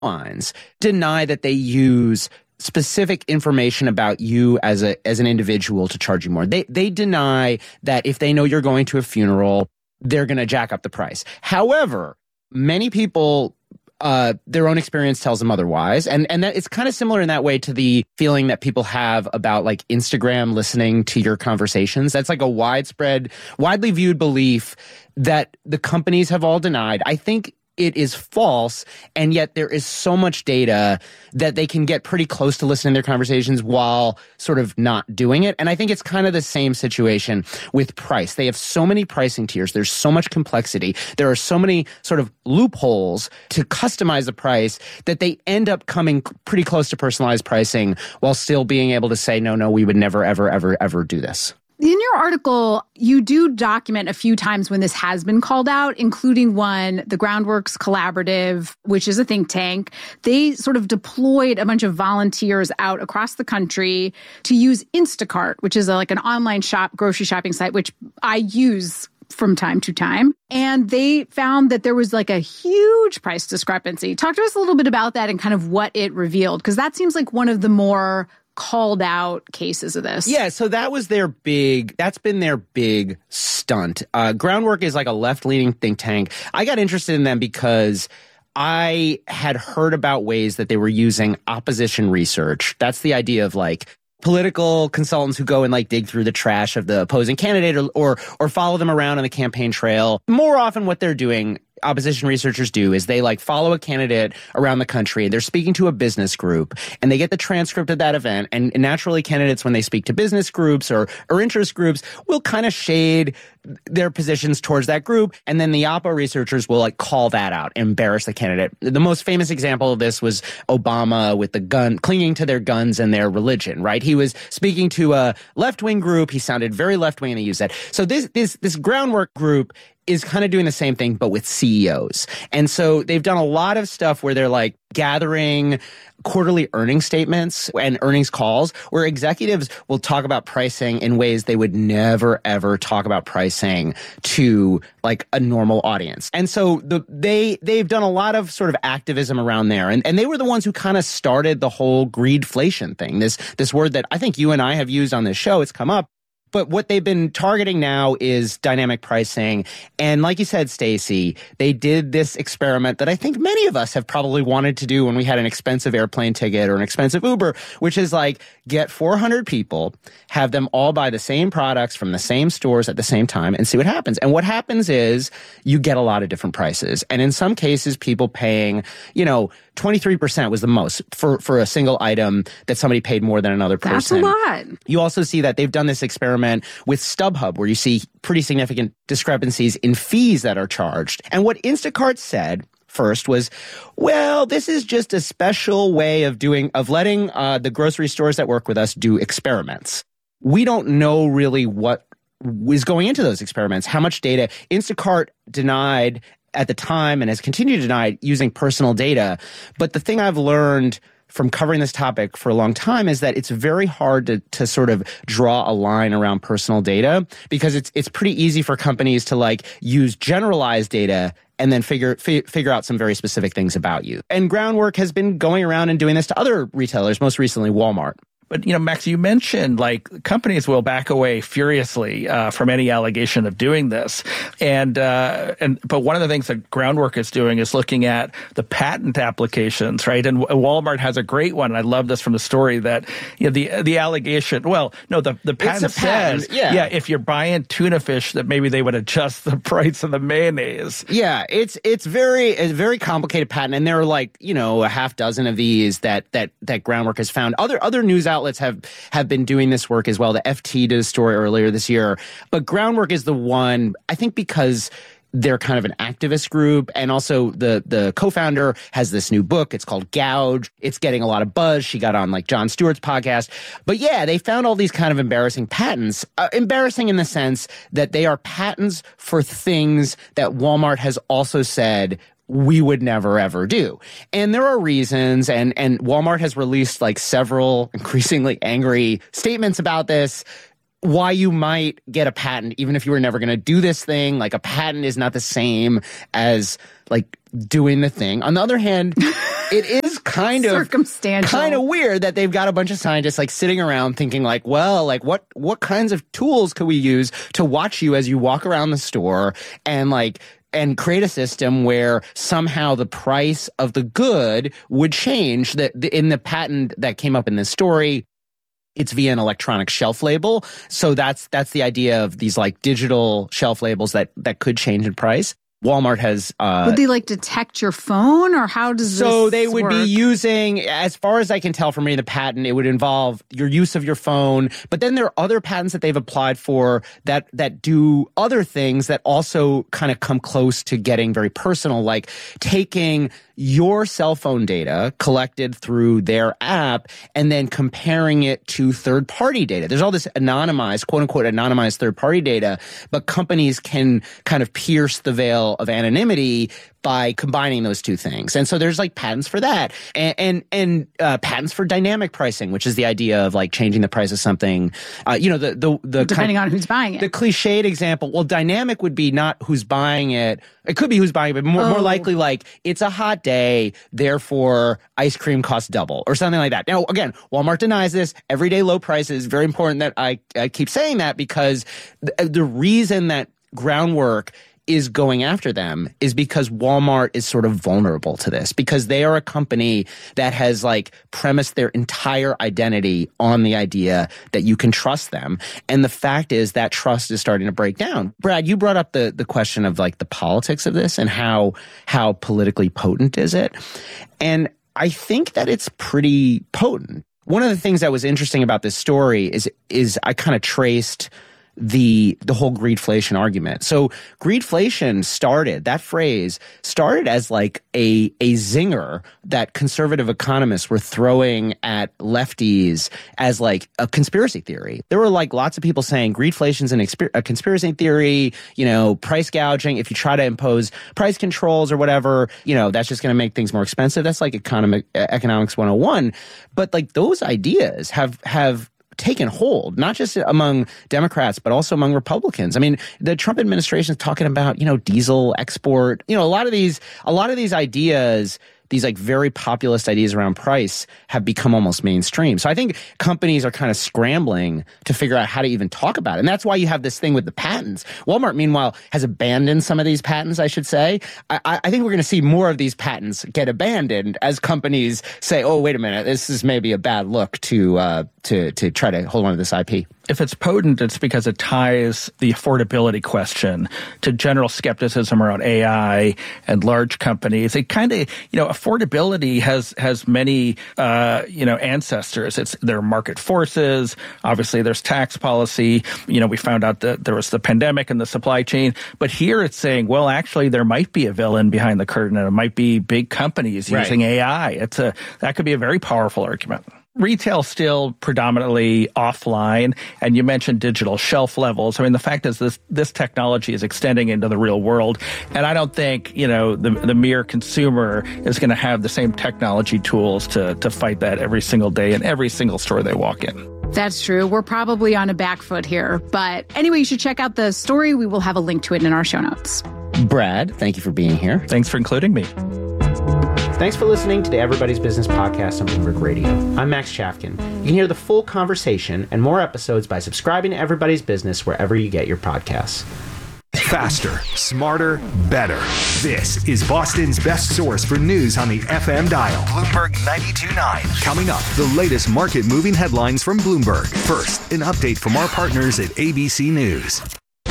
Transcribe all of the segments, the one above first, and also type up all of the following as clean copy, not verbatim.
lines deny that they use specific information about you as an individual to charge you more. They deny that if they know you're going to a funeral, they're going to jack up the price. However, many people, their own experience tells them otherwise. And that it's kind of similar in that way to the feeling that people have about like Instagram listening to your conversations. That's like a widely viewed belief that the companies have all denied. I think it is false, and yet there is so much data that they can get pretty close to listening to their conversations while sort of not doing it. And I think it's kind of the same situation with price. They have so many pricing tiers. There's so much complexity. There are so many sort of loopholes to customize the price that they end up coming pretty close to personalized pricing while still being able to say, no, we would never, ever, ever, ever do this. In your article, you do document a few times when this has been called out, including one, the Groundworks Collaborative, which is a think tank. They sort of deployed a bunch of volunteers out across the country to use Instacart, which is like an online grocery shopping site, which I use from time to time. And they found that there was like a huge price discrepancy. Talk to us a little bit about that and kind of what it revealed, because that seems like one of the more called out cases of this. Yeah, so that's been their big stunt. Groundwork is like a left-leaning think tank. I got interested in them because I had heard about ways that they were using opposition research. That's the idea of like political consultants who go and like dig through the trash of the opposing candidate or follow them around on the campaign trail. More often what they're doing, opposition researchers do, is they like follow a candidate around the country and they're speaking to a business group and they get the transcript of that event. And naturally candidates, when they speak to business groups or interest groups, will kind of shade their positions towards that group. And then the Oppo researchers will like call that out, embarrass the candidate. The most famous example of this was Obama with the gun, clinging to their guns and their religion, right? He was speaking to a left-wing group. He sounded very left-wing and he used that. So this Groundwork group is kind of doing the same thing, but with CEOs. And so they've done a lot of stuff where they're like gathering quarterly earnings statements and earnings calls where executives will talk about pricing in ways they would never, ever talk about pricing to like a normal audience. And so they've done a lot of sort of activism around there. And they were the ones who kind of started the whole greedflation thing, this word that I think you and I have used on this show. It's come up. But what they've been targeting now is dynamic pricing. And like you said, Stacey, they did this experiment that I think many of us have probably wanted to do when we had an expensive airplane ticket or an expensive Uber, which is like get 400 people, have them all buy the same products from the same stores at the same time and see what happens. And what happens is you get a lot of different prices. And in some cases, people paying, 23% was the most for a single item that somebody paid more than another person. That's a lot. You also see that they've done this experiment with StubHub where you see pretty significant discrepancies in fees that are charged. And what Instacart said first was, well, this is just a special way of letting the grocery stores that work with us do experiments. We don't know really what is going into those experiments, how much data. Instacart denied at the time and has continued to deny using personal data. But the thing I've learned from covering this topic for a long time is that it's very hard to sort of draw a line around personal data because it's pretty easy for companies to like use generalized data and then figure out some very specific things about you. And Groundwork has been going around and doing this to other retailers, most recently Walmart. But, Max, you mentioned like companies will back away furiously from any allegation of doing this. But one of the things that Groundwork is doing is looking at the patent applications, right? And Walmart has a great one. And I love this from the story that the allegation, the patent says, if you're buying tuna fish, that maybe they would adjust the price of the mayonnaise. Yeah, it's a very complicated patent. And there are like, a half dozen of these that Groundwork has found. Other news outlets have been doing this work as well. The FT did a story earlier this year. But Groundwork is the one, I think because they're kind of an activist group. And also the co-founder has this new book. It's called Gouge. It's getting a lot of buzz. She got on like Jon Stewart's podcast. But yeah, they found all these kind of embarrassing patents. Embarrassing in the sense that they are patents for things that Walmart has also said we would never, ever do. And there are reasons, and Walmart has released like several increasingly angry statements about this, why you might get a patent, even if you were never going to do this thing. Like a patent is not the same as like doing the thing. On the other hand, it is kind of weird that they've got a bunch of scientists like sitting around thinking like, well, like what kinds of tools could we use to watch you as you walk around the store and create a system where somehow the price of the good would change. In the patent that came up in this story, it's via an electronic shelf label. So that's the idea of these like digital shelf labels that could change in price. Walmart has... would they like detect your phone, or how does this work? So they would be using, as far as I can tell from reading the patent, it would involve your use of your phone. But then there are other patents that they've applied for that do other things that also kind of come close to getting very personal, like taking your cell phone data collected through their app and then comparing it to third-party data. There's all this anonymized, quote-unquote anonymized third-party data, but companies can kind of pierce the veil of anonymity by combining those two things. And so there's like patents for that and patents for dynamic pricing, which is the idea of like changing the price of something, the depending on who's buying it. The cliched example, well, dynamic would be not who's buying it. It could be who's buying it, but more likely like it's a hot day, therefore ice cream costs double or something like that. Now, again, Walmart denies this. Everyday low prices. Very important that I keep saying that, because the reason that Groundwork is going after them is because Walmart is sort of vulnerable to this, because they are a company that has like premised their entire identity on the idea that you can trust them. And the fact is that trust is starting to break down. Brad, you brought up the question of like the politics of this and how politically potent is it? And I think that it's pretty potent. One of the things that was interesting about this story is I kind of traced the whole greedflation argument. So greedflation that phrase started as like a zinger that conservative economists were throwing at lefties as like a conspiracy theory. There were like lots of people saying greedflation's a conspiracy theory, price gouging. If you try to impose price controls or whatever, that's just going to make things more expensive. That's like economics 101. But like those ideas have taken hold, not just among Democrats, but also among Republicans. I mean, the Trump administration is talking about, diesel export. A lot of these ideas, these like very populist ideas around price, have become almost mainstream. So I think companies are kind of scrambling to figure out how to even talk about it. And that's why you have this thing with the patents. Walmart, meanwhile, has abandoned some of these patents, I should say. I think we're going to see more of these patents get abandoned as companies say, oh, wait a minute, this is maybe a bad look to try to hold on to this IP. If it's potent, it's because it ties the affordability question to general skepticism around AI and large companies. It kind of, affordability has many, ancestors. There are market forces. Obviously, there's tax policy. We found out that there was the pandemic and the supply chain. But here it's saying, well, actually, there might be a villain behind the curtain, and it might be big companies using AI. That could be a very powerful argument. Retail still predominantly offline, and you mentioned digital shelf levels. I mean, the fact is this technology is extending into the real world, and I don't think, the mere consumer is going to have the same technology tools to fight that every single day in every single store they walk in. That's true. We're probably on a back foot here. But anyway, you should check out the story. We will have a link to it in our show notes. Brad, thank you for being here. Thanks for including me. Thanks for listening to the Everybody's Business podcast on Bloomberg Radio. I'm Max Chafkin. You can hear the full conversation and more episodes by subscribing to Everybody's Business wherever you get your podcasts. Faster, smarter, better. This is Boston's best source for news on the FM dial. Bloomberg 92.9. Coming up, the latest market-moving headlines from Bloomberg. First, an update from our partners at ABC News.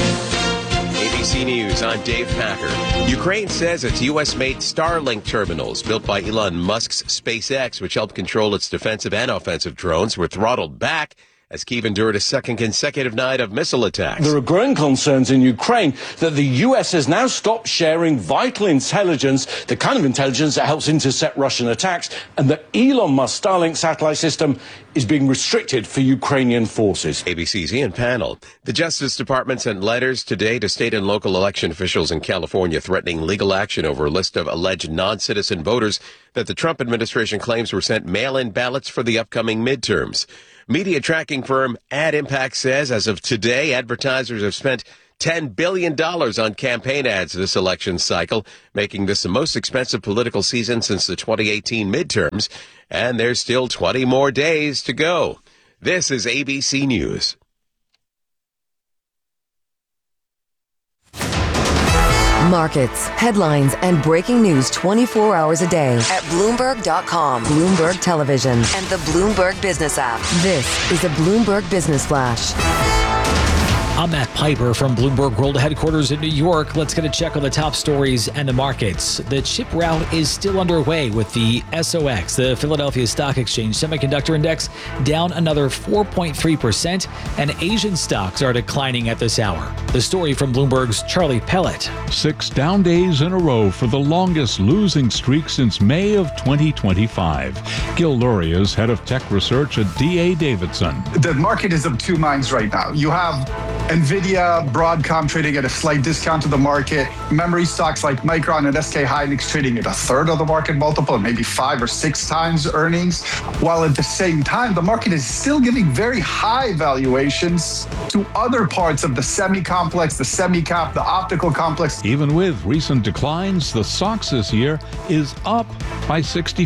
ABC News, I'm Dave Packer. Ukraine says its U.S.-made Starlink terminals, built by Elon Musk's SpaceX, which helped control its defensive and offensive drones, were throttled back as Kyiv endured a second consecutive night of missile attacks. There are growing concerns in Ukraine that the U.S. has now stopped sharing vital intelligence, the kind of intelligence that helps intercept Russian attacks, and that Elon Musk's Starlink satellite system is being restricted for Ukrainian forces. ABC's Ian Pannell. The Justice Department sent letters today to state and local election officials in California threatening legal action over a list of alleged non-citizen voters that the Trump administration claims were sent mail-in ballots for the upcoming midterms. Media tracking firm AdImpact says as of today, advertisers have spent $10 billion on campaign ads this election cycle, making this the most expensive political season since the 2018 midterms. And there's still 20 more days to go. This is ABC News. Markets, headlines, and breaking news 24 hours a day at Bloomberg.com, Bloomberg Television, and the Bloomberg Business app. This is a Bloomberg Business Flash. I'm Matt Piper from Bloomberg World Headquarters in New York. Let's get a check on the top stories and the markets. The chip rout is still underway with the SOX, the Philadelphia Stock Exchange Semiconductor Index, down another 4.3%, and Asian stocks are declining at this hour. The story from Bloomberg's Charlie Pellet. 6 down days in a row for the longest losing streak since May of 2025. Gil Luria is head of tech research at D.A. Davidson. The market is of two minds right now. You have NVIDIA, Broadcom trading at a slight discount to the market. Memory stocks like Micron and SK Hynix trading at a third of the market multiple, maybe 5 or 6 times earnings. While at the same time, the market is still giving very high valuations to other parts of the semi-complex, the semi-cap, the optical complex. Even with recent declines, the SOX this year is up by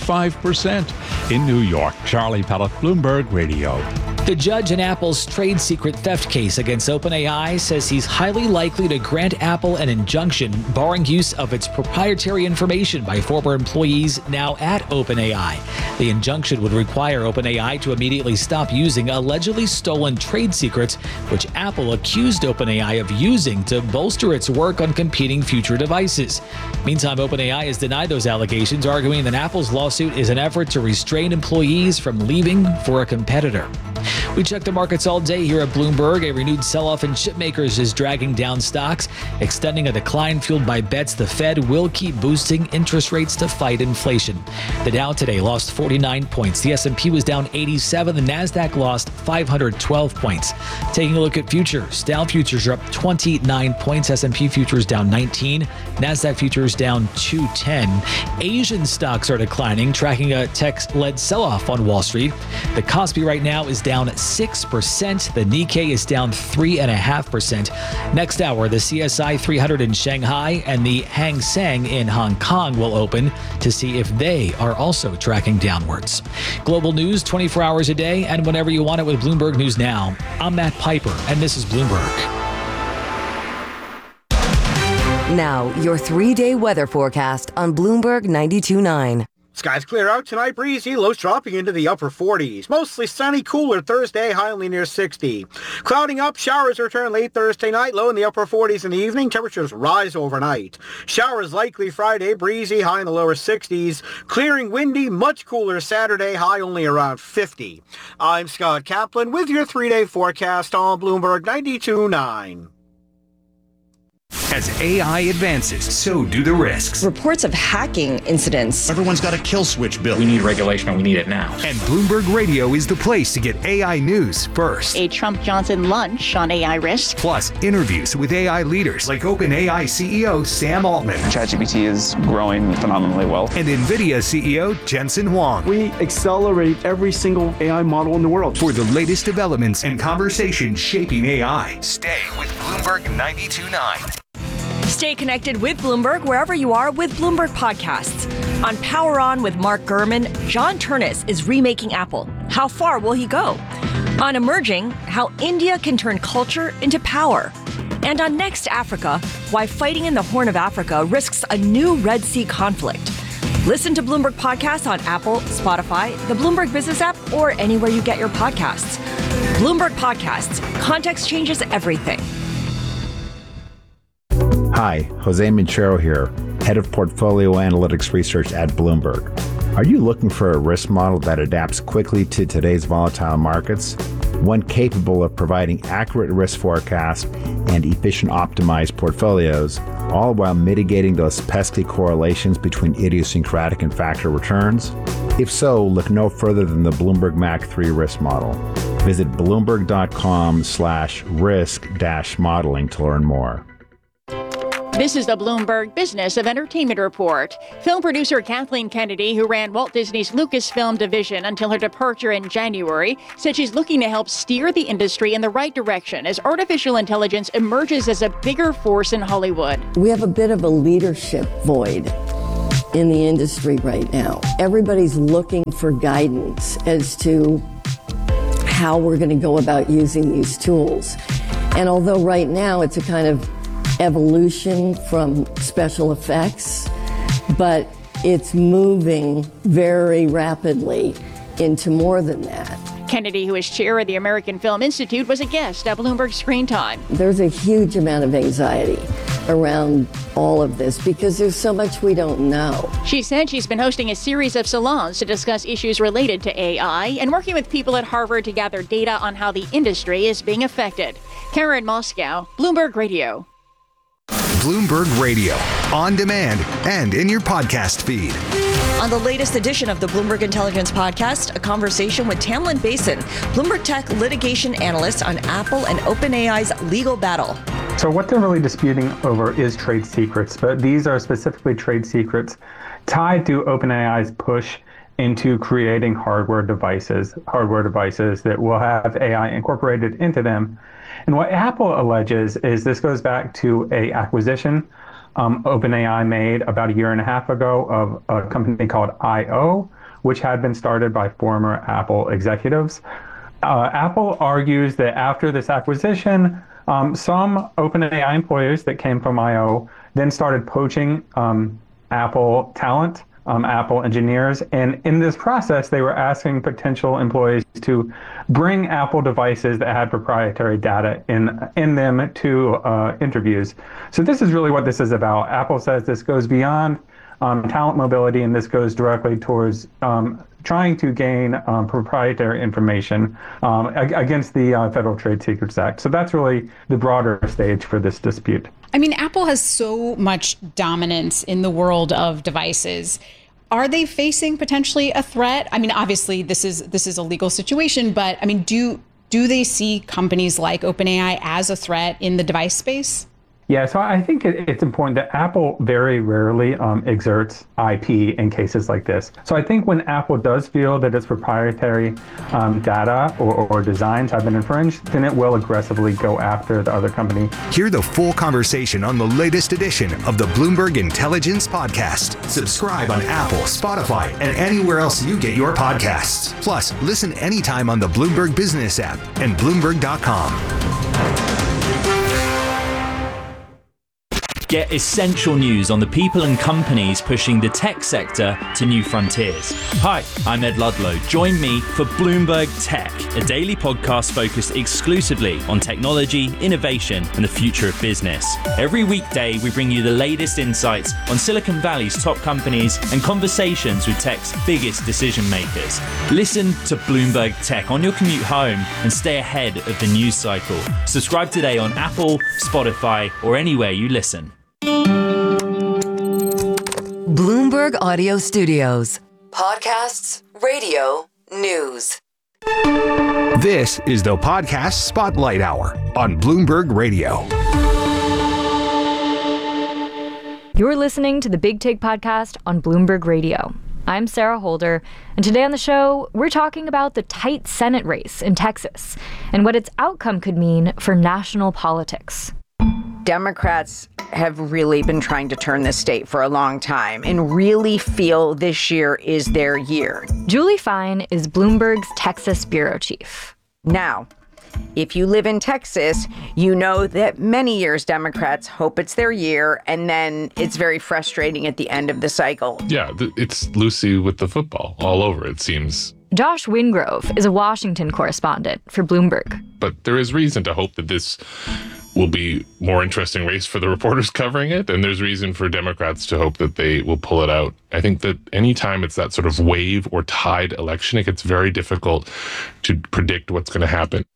65%. In New York, Charlie Pellet, Bloomberg Radio. The judge in Apple's trade secret theft case against OpenAI says he's highly likely to grant Apple an injunction barring use of its proprietary information by former employees now at OpenAI. The injunction would require OpenAI to immediately stop using allegedly stolen trade secrets, which Apple accused OpenAI of using to bolster its work on competing future devices. Meantime, OpenAI has denied those allegations, arguing that Apple's lawsuit is an effort to restrain employees from leaving for a competitor. We check the markets all day here at Bloomberg. A renewed sell-off in chip makers is dragging down stocks, extending a decline fueled by bets the Fed will keep boosting interest rates to fight inflation. The Dow today lost 49 points. The S&P was down 87. The Nasdaq lost 512 points. Taking a look at futures, Dow futures are up 29 points. S&P futures down 19. Nasdaq futures down 210. Asian stocks are declining, tracking a tech-led sell-off on Wall Street. The Kospi right now is down 6%. The Nikkei is down 3.5%. Next hour, the CSI 300 in Shanghai and the Hang Seng in Hong Kong will open to see if they are also tracking downwards. Global news 24 hours a day and whenever you want it with Bloomberg News Now. I'm Matt Piper, and this is Bloomberg. Now, your 3-day weather forecast on Bloomberg 92.9. Skies clear out tonight, breezy, lows dropping into the upper 40s. Mostly sunny, cooler Thursday, high only near 60. Clouding up, showers return late Thursday night, low in the upper 40s in the evening. Temperatures rise overnight. Showers likely Friday, breezy, high in the lower 60s. Clearing, windy, much cooler Saturday, high only around 50. I'm Scott Kaplan with your 3-day forecast on Bloomberg 92.9. As AI advances, so do the risks. Reports of hacking incidents. Everyone's got a kill switch bill. We need regulation and we need it now. And Bloomberg Radio is the place to get AI news first. A Trump-Johnson lunch on AI risk. Plus, interviews with AI leaders like OpenAI CEO Sam Altman. ChatGPT is growing phenomenally well. And NVIDIA CEO Jensen Huang. We accelerate every single AI model in the world. For the latest developments and conversations shaping AI, stay with Bloomberg 92.9. Stay connected with Bloomberg wherever you are with Bloomberg Podcasts. On Power On with Mark Gurman, John Turnus is remaking Apple. How far will he go? On Emerging, how India can turn culture into power. And on Next Africa, why fighting in the Horn of Africa risks a new Red Sea conflict. Listen to Bloomberg Podcasts on Apple, Spotify, the Bloomberg Business app, or anywhere you get your podcasts. Bloomberg Podcasts. Context changes everything. Hi, Jose Minchero here, Head of Portfolio Analytics Research at Bloomberg. Are you looking for a risk model that adapts quickly to today's volatile markets? One capable of providing accurate risk forecasts and efficient optimized portfolios, all while mitigating those pesky correlations between idiosyncratic and factor returns? If so, look no further than the Bloomberg Mac 3 risk model. Visit bloomberg.com/risk-modeling to learn more. This is the Bloomberg Business of Entertainment Report. Film producer Kathleen Kennedy, who ran Walt Disney's Lucasfilm division until her departure in January, said she's looking to help steer the industry in the right direction as artificial intelligence emerges as a bigger force in Hollywood. We have a bit of a leadership void in the industry right now. Everybody's looking for guidance as to how we're going to go about using these tools. And although right now it's a kind of evolution from special effects, but it's moving very rapidly into more than that. Kennedy, who is chair of the American Film Institute, was a guest at Bloomberg Screen Time. There's a huge amount of anxiety around all of this because there's so much we don't know. She said she's been hosting a series of salons to discuss issues related to AI and working with people at Harvard to gather data on how the industry is being affected. Karen Moscow, Bloomberg Radio. Bloomberg Radio, on demand and in your podcast feed. On the latest edition of the Bloomberg Intelligence Podcast, a conversation with Tamlin Basin, Bloomberg Tech litigation analyst on Apple and OpenAI's legal battle. So what they're really disputing over is trade secrets, but these are specifically trade secrets tied to OpenAI's push into creating hardware devices that will have AI incorporated into them. And what Apple alleges is this goes back to a acquisition OpenAI made about 1.5 years ago of a company called I.O., which had been started by former Apple executives. Apple argues that after this acquisition, some OpenAI employees that came from I.O. then started poaching Apple talent, Apple engineers. And in this process, they were asking potential employees to bring Apple devices that had proprietary data in them to interviews. So this is really what this is about. Apple says this goes beyond talent mobility, and this goes directly towards trying to gain proprietary information against the Federal Trade Secrets Act. So that's really the broader stage for this dispute. I mean, Apple has so much dominance in the world of devices. Are they facing potentially a threat? I mean, obviously, this is a legal situation, but I mean, do they see companies like OpenAI as a threat in the device space? Yeah, so I think it's important that Apple very rarely exerts IP in cases like this. So I think when Apple does feel that its proprietary data or designs have been infringed, then it will aggressively go after the other company. Hear the full conversation on the latest edition of the Bloomberg Intelligence Podcast. Subscribe on Apple, Spotify, and anywhere else you get your podcasts. Plus, listen anytime on the Bloomberg Business app and Bloomberg.com. Get essential news on the people and companies pushing the tech sector to new frontiers. Hi, I'm Ed Ludlow. Join me for Bloomberg Tech, a daily podcast focused exclusively on technology, innovation, and the future of business. Every weekday, we bring you the latest insights on Silicon Valley's top companies and conversations with tech's biggest decision makers. Listen to Bloomberg Tech on your commute home and stay ahead of the news cycle. Subscribe today on Apple, Spotify, or anywhere you listen. Bloomberg Audio Studios. Podcasts, radio, news. This is the Podcast Spotlight Hour on Bloomberg Radio. You're listening to the Big Take Podcast on Bloomberg Radio. I'm Sarah Holder, and today on the show, we're talking about the tight Senate race in Texas and what its outcome could mean for national politics. Democrats have really been trying to turn this state for a long time and really feel this year is their year. Julie Fine is Bloomberg's Texas bureau chief. Now, if you live in Texas, you know that many years Democrats hope it's their year, and then it's very frustrating at the end of the cycle. Yeah, it's Lucy with the football all over, it seems. Josh Wingrove is a Washington correspondent for Bloomberg. But there is reason to hope that this will be more interesting race for the reporters covering it, and there's reason for Democrats to hope that they will pull it out. I think that anytime it's that sort of wave or tide election, it gets very difficult to predict what's going to happen.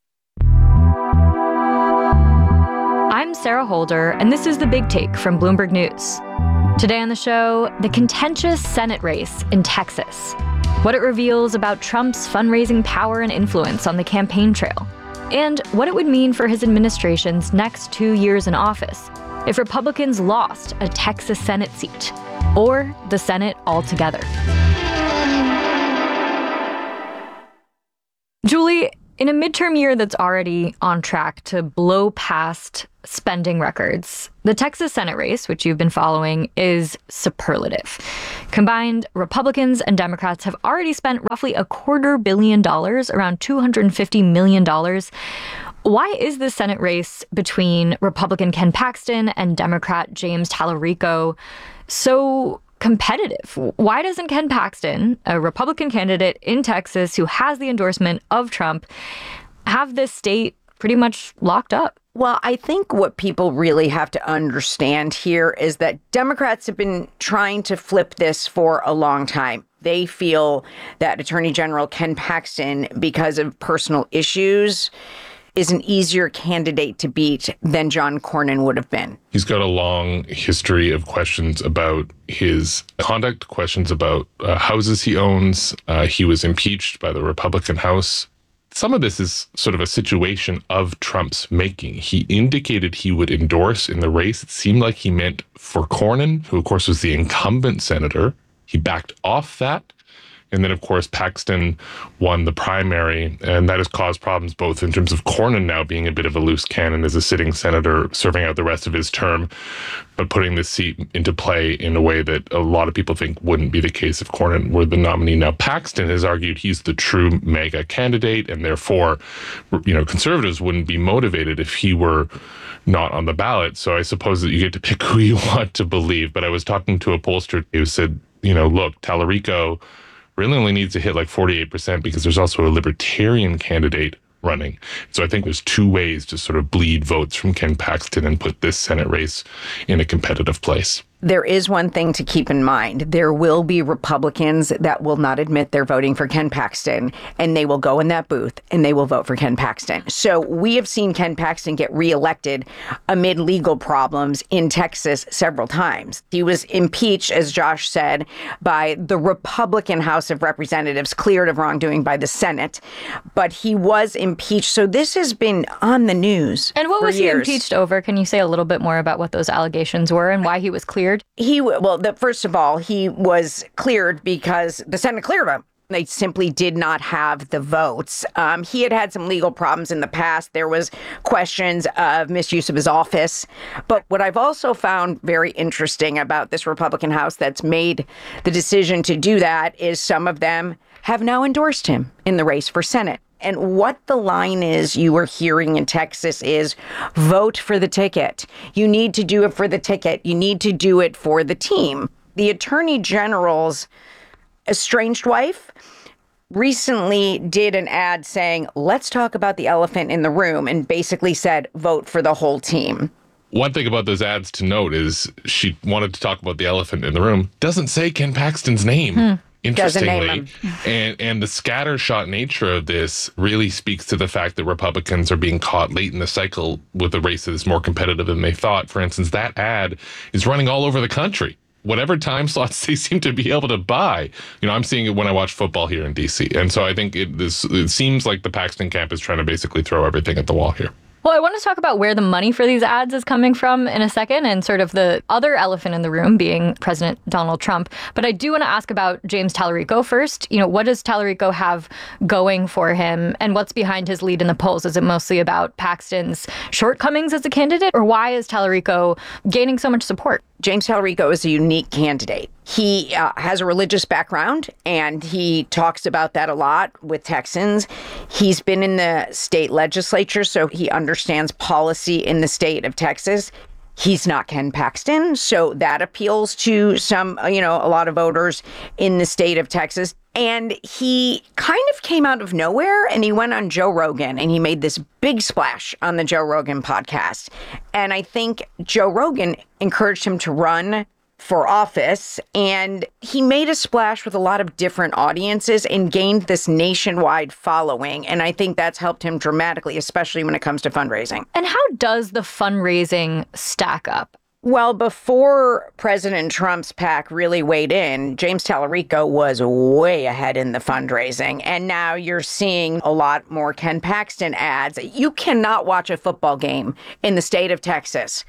I'm Sarah Holder, and this is The Big Take from Bloomberg News. Today on the show, the contentious Senate race in Texas, what it reveals about Trump's fundraising power and influence on the campaign trail, and what it would mean for his administration's next 2 years in office if Republicans lost a Texas Senate seat or the Senate altogether. Julie, in a midterm year that's already on track to blow past spending records, the Texas Senate race, which you've been following, is superlative. Combined, Republicans and Democrats have already spent roughly $250 million, around $250 million. Why is the Senate race between Republican Ken Paxton and Democrat James Tallarico so competitive? Why doesn't Ken Paxton, a Republican candidate in Texas who has the endorsement of Trump, have this state pretty much locked up? Well, I think what people really have to understand here is that Democrats have been trying to flip this for a long time. They feel that Attorney General Ken Paxton, because of personal issues, is an easier candidate to beat than John Cornyn would have been. He's got a long history of questions about his conduct, questions about houses he owns. He was impeached by the Republican House. Some of this is sort of a situation of Trump's making. He indicated he would endorse in the race. It seemed like he meant for Cornyn, who of course was the incumbent senator. He backed off that. And then, of course, Paxton won the primary, and that has caused problems both in terms of Cornyn now being a bit of a loose cannon as a sitting senator serving out the rest of his term, but putting this seat into play in a way that a lot of people think wouldn't be the case if Cornyn were the nominee. Now, Paxton has argued he's the true mega candidate, and therefore, conservatives wouldn't be motivated if he were not on the ballot. So I suppose that you get to pick who you want to believe. But I was talking to a pollster who said, look, Tallarico really only needs to hit like 48% because there's also a libertarian candidate running. So I think there's two ways to sort of bleed votes from Ken Paxton and put this Senate race in a competitive place. There is one thing to keep in mind. There will be Republicans that will not admit they're voting for Ken Paxton, and they will go in that booth and they will vote for Ken Paxton. So we have seen Ken Paxton get reelected amid legal problems in Texas several times. He was impeached, as Josh said, by the Republican House of Representatives, cleared of wrongdoing by the Senate, but he was impeached. So this has been on the news. And what was years. He impeached over? Can you say a little bit more about what those allegations were and why he was cleared? First of all, he was cleared because the Senate cleared him. They simply did not have the votes. He had some legal problems in the past. There was questions of misuse of his office. But what I've also found very interesting about this Republican House that's made the decision to do that is some of them have now endorsed him in the race for Senate. And what the line is you are hearing in Texas is vote for the ticket. You need to do it for the ticket. You need to do it for the team. The Attorney General's estranged wife recently did an ad saying, let's talk about the elephant in the room, and basically said, vote for the whole team. One thing about those ads to note is she wanted to talk about the elephant in the room. Doesn't say Ken Paxton's name. Interestingly, and the scattershot nature of this really speaks to the fact that Republicans are being caught late in the cycle with a race that is more competitive than they thought. For instance, that ad is running all over the country. Whatever time slots they seem to be able to buy. I'm seeing it when I watch football here in D.C. And so I think it seems like the Paxton camp is trying to basically throw everything at the wall here. Well, I want to talk about where the money for these ads is coming from in a second, and sort of the other elephant in the room being President Donald Trump. But I do want to ask about James Tallarico first. What does Tallarico have going for him, and what's behind his lead in the polls? Is it mostly about Paxton's shortcomings as a candidate, or why is Tallarico gaining so much support? James Tallarico is a unique candidate. He has a religious background, and he talks about that a lot with Texans. He's been in the state legislature, so he understands policy in the state of Texas. He's not Ken Paxton, so that appeals to some, a lot of voters in the state of Texas. And he kind of came out of nowhere, and he went on Joe Rogan, and he made this big splash on the Joe Rogan podcast. And I think Joe Rogan encouraged him to run for office, and he made a splash with a lot of different audiences and gained this nationwide following. And I think that's helped him dramatically, especially when it comes to fundraising. And how does the fundraising stack up? Well, before President Trump's PAC really weighed in, James Tallarico was way ahead in the fundraising. And now you're seeing a lot more Ken Paxton ads. You cannot watch a football game in the state of Texas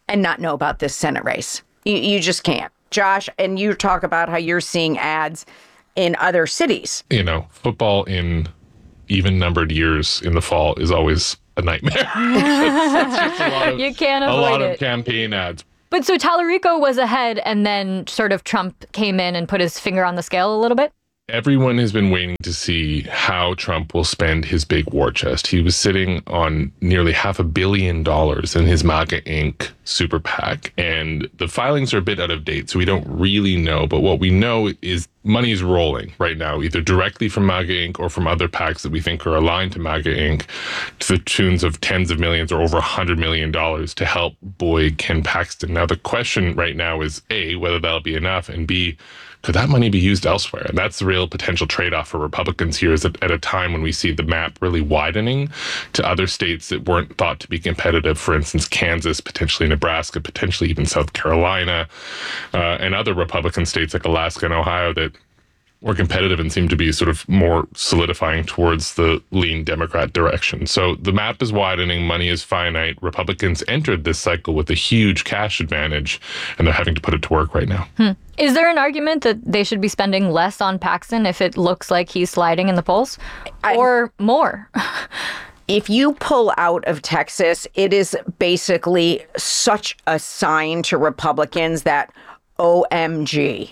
and not know about this Senate race. You just can't. Josh, and you talk about how you're seeing ads in other cities. You know, football in even numbered years in the fall is always a nightmare. It's just a lot of, you can't avoid a lot it. of campaign ads. But so Tallarico was ahead, and then sort of Trump came in and put his finger on the scale a little bit? Everyone has been waiting to see how Trump will spend his big war chest. He was sitting on nearly $500 million in his MAGA Inc. super PAC, and the filings are a bit out of date, so we don't really know. But what we know is money is rolling right now, either directly from MAGA Inc. or from other PACs that we think are aligned to MAGA Inc. to the tunes of tens of millions or over $100 million to help buoy Ken Paxton. Now, the question right now is A, whether that'll be enough, and B, could that money be used elsewhere? And that's the real potential trade-off for Republicans here, is that at a time when we see the map really widening to other states that weren't thought to be competitive, for instance, Kansas, potentially Nebraska, potentially even South Carolina, and other Republican states like Alaska and Ohio that were competitive and seem to be sort of more solidifying towards the lean Democrat direction. So the map is widening, money is finite. Republicans entered this cycle with a huge cash advantage, and they're having to put it to work right now. Is there an argument that they should be spending less on Paxton if it looks like he's sliding in the polls? Or more? If you pull out of Texas, it is basically such a sign to Republicans that OMG.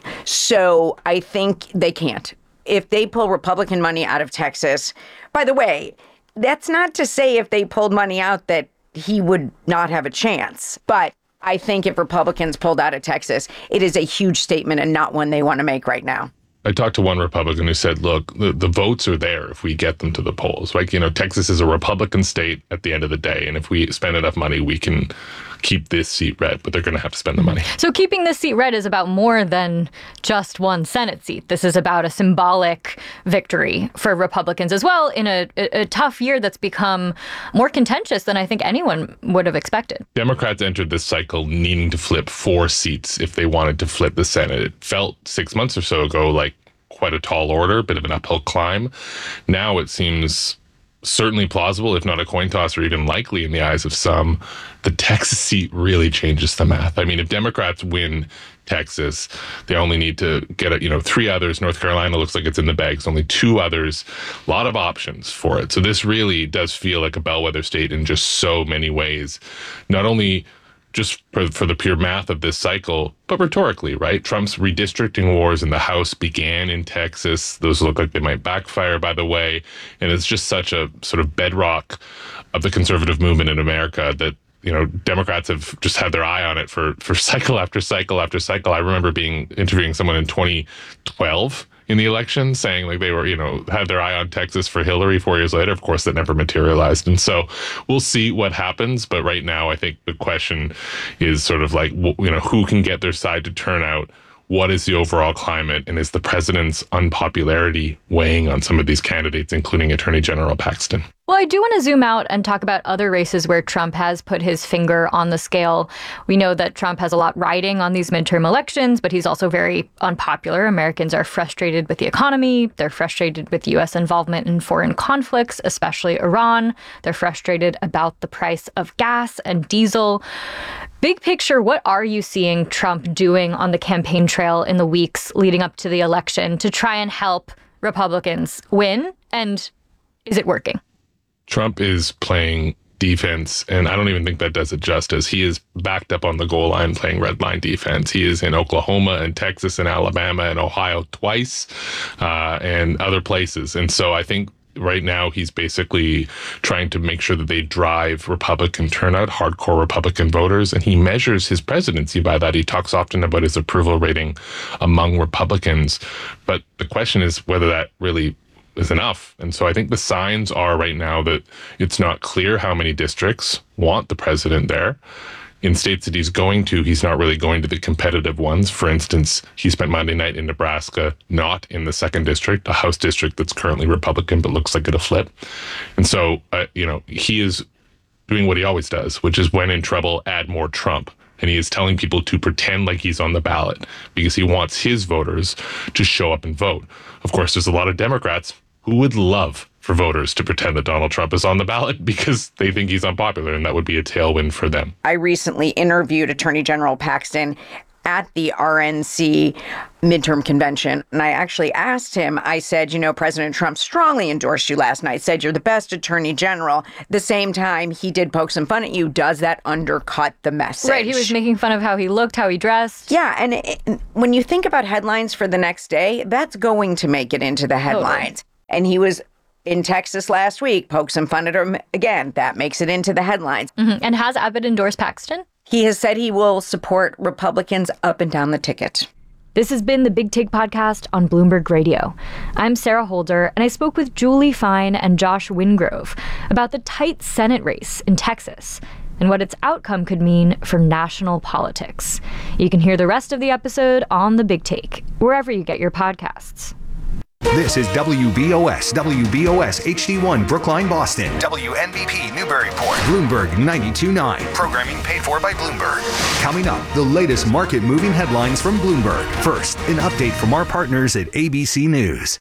So I think they can't. If they pull Republican money out of Texas, by the way, that's not to say if they pulled money out that he would not have a chance. But I think if Republicans pulled out of Texas, it is a huge statement and not one they want to make right now. I talked to one Republican who said, look, the votes are there if we get them to the polls. Like, you know, Texas is a Republican state at the end of the day. And if we spend enough money, we can keep this seat red, but they're going to have to spend the money. So keeping this seat red is about more than just one Senate seat. This is about a symbolic victory for Republicans as well in a tough year that's become more contentious than I think anyone would have expected. Democrats entered this cycle needing to flip 4 seats if they wanted to flip the Senate. It felt 6 months or so ago like quite a tall order, a bit of an uphill climb. Now it seems certainly plausible, if not a coin toss or even likely in the eyes of some. The Texas seat really changes the math. I mean, if Democrats win Texas, they only need to get 3 others. North Carolina looks like it's in the bags, only 2 others. A lot of options for it. So this really does feel like a bellwether state in just so many ways. Not only just for the pure math of this cycle, but rhetorically, right? Trump's redistricting wars in the House began in Texas. Those look like they might backfire, by the way. And it's just such a sort of bedrock of the conservative movement in America that, you know, Democrats have just had their eye on it for cycle after cycle after cycle. I remember interviewing someone in 2012 in the election saying like they were, had their eye on Texas for Hillary 4 years later. Of course, that never materialized. And so we'll see what happens. But right now, I think the question is sort of like, who can get their side to turn out? What is the overall climate? And is the president's unpopularity weighing on some of these candidates, including Attorney General Paxton? Well, I do want to zoom out and talk about other races where Trump has put his finger on the scale. We know that Trump has a lot riding on these midterm elections, but he's also very unpopular. Americans are frustrated with the economy. They're frustrated with U.S. involvement in foreign conflicts, especially Iran. They're frustrated about the price of gas and diesel. Big picture, what are you seeing Trump doing on the campaign trail in the weeks leading up to the election to try and help Republicans win? And is it working? Trump is playing defense, and I don't even think that does it justice. He is backed up on the goal line playing red line defense. He is in Oklahoma and Texas and Alabama and Ohio twice and other places. And so I think right now he's basically trying to make sure that they drive Republican turnout, hardcore Republican voters, and he measures his presidency by that. He talks often about his approval rating among Republicans, but the question is whether that really is enough. And so I think the signs are right now that it's not clear how many districts want the president there. In states that he's going to, he's not really going to the competitive ones. For instance, he spent Monday night in Nebraska, not in the 2nd district, a House district that's currently Republican, but looks like it'll flip. And so, he is doing what he always does, which is when in trouble, add more Trump. And he is telling people to pretend like he's on the ballot because he wants his voters to show up and vote. Of course, there's a lot of Democrats who would love for voters to pretend that Donald Trump is on the ballot because they think he's unpopular, and that would be a tailwind for them. I recently interviewed Attorney General Paxton at the RNC midterm convention. And I actually asked him, I said, President Trump strongly endorsed you last night, said you're the best attorney general. The same time, he did poke some fun at you. Does that undercut the message? Right. He was making fun of how he looked, how he dressed. Yeah. And when you think about headlines for the next day, that's going to make it into the headlines. Totally. And he was in Texas last week, poke some fun at him again. That makes it into the headlines. Mm-hmm. And has Abbott endorsed Paxton? He has said he will support Republicans up and down the ticket. This has been the Big Take podcast on Bloomberg Radio. I'm Sarah Holder, and I spoke with Julie Fine and Josh Wingrove about the tight Senate race in Texas and what its outcome could mean for national politics. You can hear the rest of the episode on the Big Take, wherever you get your podcasts. This is WBOS HD1 Brookline, Boston. WNBP Newburyport. Bloomberg 92.9. Programming paid for by Bloomberg. Coming up, the latest market-moving headlines from Bloomberg. First, an update from our partners at ABC News.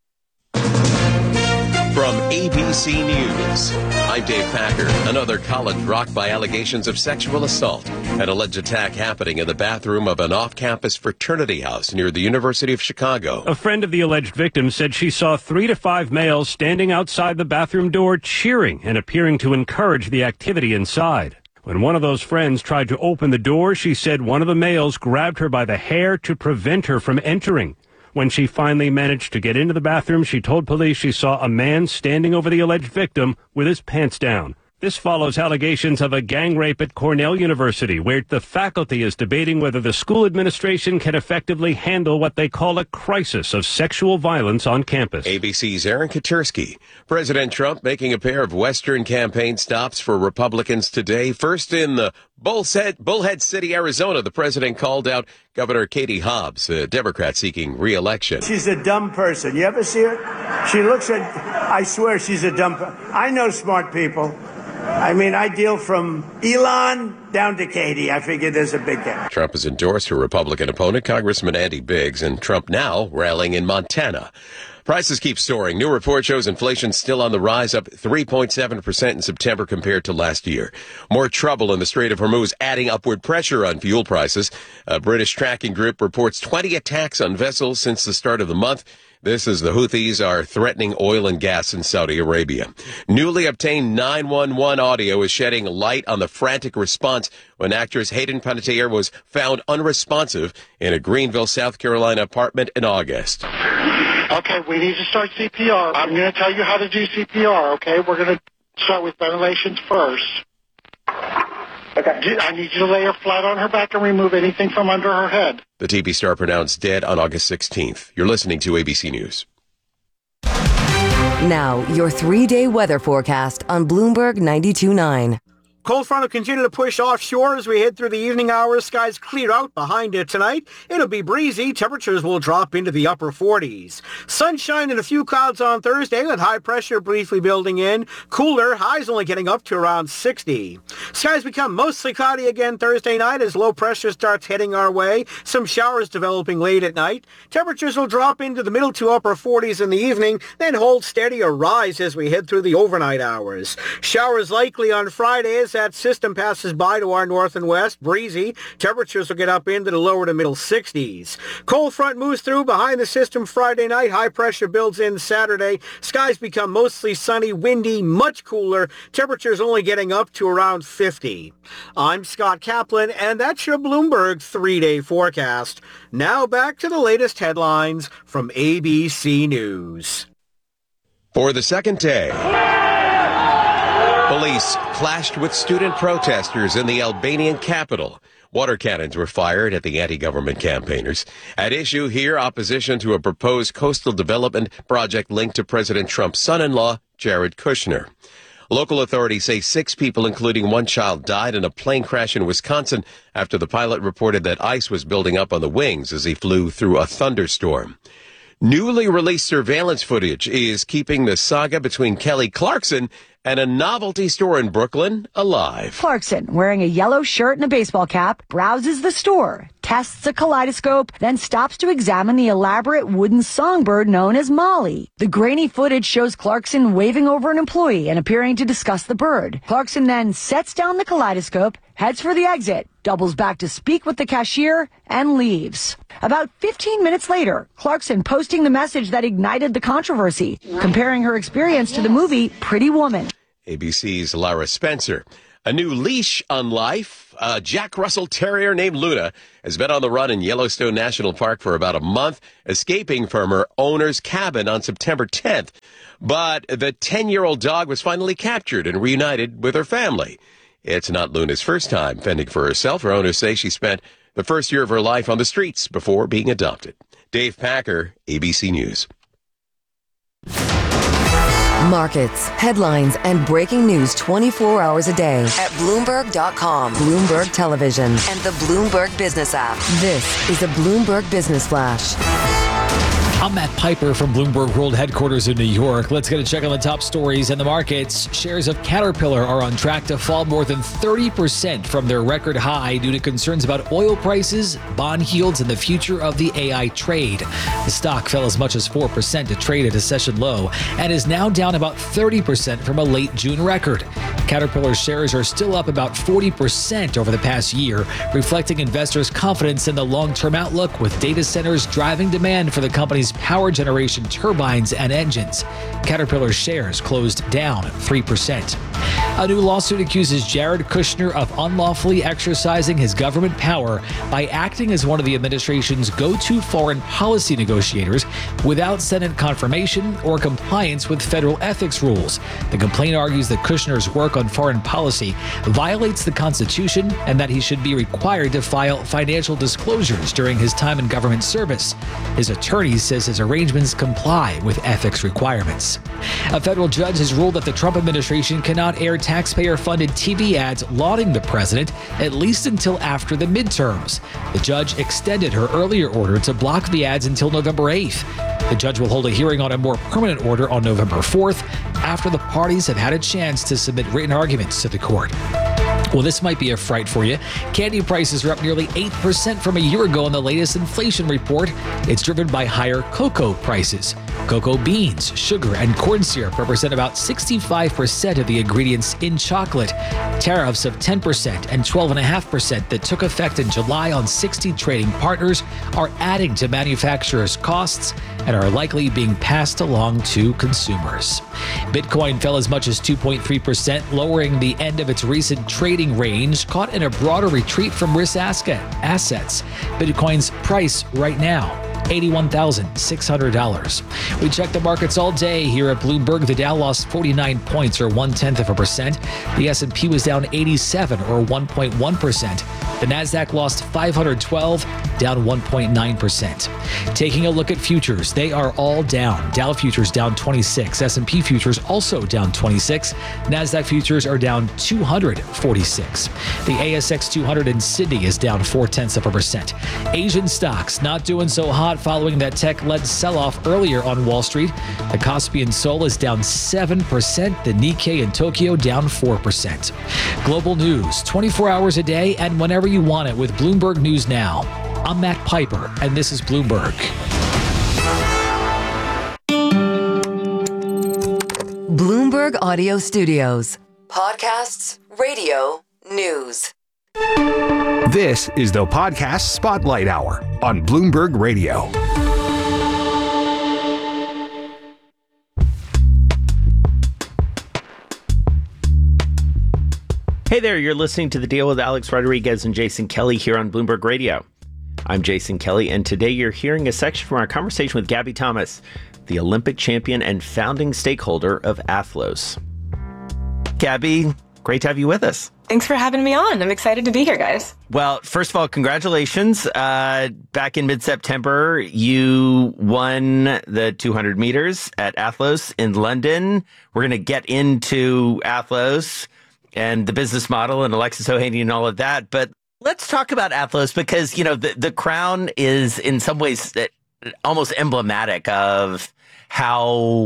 From ABC News, I'm Dave Packer. Another college rocked by allegations of sexual assault. An alleged attack happening in the bathroom of an off-campus fraternity house near the University of Chicago. A friend of the alleged victim said she saw 3 to 5 males standing outside the bathroom door cheering and appearing to encourage the activity inside. When one of those friends tried to open the door, she said one of the males grabbed her by the hair to prevent her from entering. When she finally managed to get into the bathroom, she told police she saw a man standing over the alleged victim with his pants down. This follows allegations of a gang rape at Cornell University, where the faculty is debating whether the school administration can effectively handle what they call a crisis of sexual violence on campus. ABC's Aaron Katersky. President Trump making a pair of Western campaign stops for Republicans today. First in the Bullhead City, Arizona, the president called out Governor Katie Hobbs, a Democrat seeking re-election. She's a dumb person. You ever see her? She looks at, I swear she's a dumb person. I know smart people. I mean, I deal from Elon down to Katie. I figure there's a big gap. Trump has endorsed her Republican opponent, Congressman Andy Biggs, and Trump now rallying in Montana. Prices keep soaring. New report shows inflation still on the rise, up 3.7% in September compared to last year. More trouble in the Strait of Hormuz, adding upward pressure on fuel prices. A British tracking group reports 20 attacks on vessels since the start of the month. This as the Houthis are threatening oil and gas in Saudi Arabia. Newly obtained 911 audio is shedding light on the frantic response when actress Hayden Panettiere was found unresponsive in a Greenville, South Carolina apartment in August. Okay, we need to start CPR. I'm going to tell you how to do CPR, okay? We're going to start with ventilations first. Okay. I need you to lay her flat on her back and remove anything from under her head. The TV star pronounced dead on August 16th. You're listening to ABC News. Now, your 3-day weather forecast on Bloomberg 92.9. Cold front will continue to push offshore as we head through the evening hours. Skies clear out behind it tonight. It'll be breezy. Temperatures will drop into the upper 40s. Sunshine and a few clouds on Thursday with high pressure briefly building in. Cooler, highs only getting up to around 60. Skies become mostly cloudy again Thursday night as low pressure starts heading our way. Some showers developing late at night. Temperatures will drop into the middle to upper 40s in the evening, then hold steady or rise as we head through the overnight hours. Showers likely on Friday as that system passes by to our north and west. Breezy. Temperatures will get up into the lower to middle 60s. Cold front moves through behind the system Friday night. High pressure builds in Saturday. Skies become mostly sunny, windy, much cooler. Temperatures only getting up to around 50. I'm Scott Kaplan, and that's your Bloomberg 3-day forecast. Now back to the latest headlines from ABC News. For the second day, police clashed with student protesters in the Albanian capital. Water cannons were fired at the anti-government campaigners. At issue here, opposition to a proposed coastal development project linked to President Trump's son-in-law, Jared Kushner. Local authorities say 6 people, including 1 child, died in a plane crash in Wisconsin after the pilot reported that ice was building up on the wings as he flew through a thunderstorm. Newly released surveillance footage is keeping the saga between Kelly Clarkson And a novelty store in Brooklyn alive. Clarkson, wearing a yellow shirt and a baseball cap, browses the store, tests a kaleidoscope, then stops to examine the elaborate wooden songbird known as Molly. The grainy footage shows Clarkson waving over an employee and appearing to discuss the bird. Clarkson then sets down the kaleidoscope, heads for the exit, doubles back to speak with the cashier, and leaves. About 15 minutes later, Clarkson posting the message that ignited the controversy, comparing her experience to the movie Pretty Woman. ABC's Lara Spencer. A new leash on life. A Jack Russell Terrier named Luna has been on the run in Yellowstone National Park for about a month, escaping from her owner's cabin on September 10th. But the 10-year-old dog was finally captured and reunited with her family. It's not Luna's first time fending for herself. Her owners say she spent the first year of her life on the streets before being adopted. Dave Packer, ABC News. Markets, headlines, and breaking news 24 hours a day at Bloomberg.com, Bloomberg Television, and the Bloomberg Business app. This is a Bloomberg Business Flash. I'm Matt Piper from Bloomberg World Headquarters in New York. Let's get a check on the top stories in the markets. Shares of Caterpillar are on track to fall more than 30% from their record high due to concerns about oil prices, bond yields, and the future of the AI trade. The stock fell as much as 4% to trade at a session low and is now down about 30% from a late June record. Caterpillar shares are still up about 40% over the past year, reflecting investors' confidence in the long-term outlook, with data centers driving demand for the company's power generation turbines and engines. Caterpillar shares closed down 3%. A new lawsuit accuses Jared Kushner of unlawfully exercising his government power by acting as one of the administration's go-to foreign policy negotiators without Senate confirmation or compliance with federal ethics rules. The complaint argues that Kushner's work on foreign policy violates the Constitution and that he should be required to file financial disclosures during his time in government service. His attorney says his arrangements comply with ethics requirements. A federal judge has ruled that the Trump administration cannot air taxpayer-funded TV ads lauding the president, at least until after the midterms. The judge extended her earlier order to block the ads until November 8th. The judge will hold a hearing on a more permanent order on November 4th, after the parties have had a chance to submit written arguments to the court. Well, this might be a fright for you. Candy prices are up nearly 8% from a year ago in the latest inflation report. It's driven by higher cocoa prices. Cocoa beans, sugar, and corn syrup represent about 65% of the ingredients in chocolate. Tariffs of 10% and 12.5% that took effect in July on 60 trading partners are adding to manufacturers' costs and are likely being passed along to consumers. Bitcoin fell as much as 2.3%, lowering the end of its recent trading range, caught in a broader retreat from risk assets. Bitcoin's price right now, $81,600. We checked the markets all day here at Bloomberg. The Dow lost 49 points, or 0.1%. The S&P was down 87, or 1.1%. The Nasdaq lost 512, down 1.9%. Taking a look at futures, they are all down. Dow futures down 26. S&P futures also down 26. Nasdaq futures are down 246. The ASX 200 in Sydney is down 0.4%. Asian stocks not doing so hot following that tech-led sell-off earlier on Wall Street. The Kospi in Seoul is down 7%. The Nikkei in Tokyo down 4%. Global news 24 hours a day and whenever you want it with Bloomberg News Now. I'm Matt Piper, and this is Bloomberg. Bloomberg Audio Studios. Podcasts, radio, news. This is the Podcast Spotlight Hour on Bloomberg Radio. Hey there, you're listening to The Deal with Alex Rodriguez and Jason Kelly here on Bloomberg Radio. I'm Jason Kelly, and today you're hearing a section from our conversation with Gabby Thomas, the Olympic champion and founding stakeholder of Athlos. Gabby, great to have you with us. Thanks for having me on. I'm excited to be here, guys. Well, first of all, congratulations. Back in mid-September, you won the 200 meters at Athlos in London. We're going to get into Athlos and the business model and Alexis Ohanian and all of that. But let's talk about Athlos because, you know, the crown is in some ways almost emblematic of how